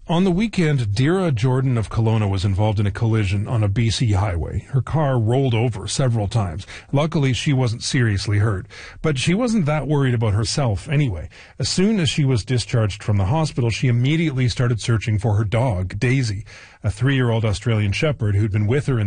On the weekend, Dira Jordan of Kelowna was involved in a collision on a BC highway. Her car rolled over several times. Luckily, she wasn't seriously hurt. But she wasn't that worried about herself anyway. As soon as she was discharged from the hospital, she immediately started searching for her dog, Daisy, a 3-year-old Australian Shepherd who'd been with her in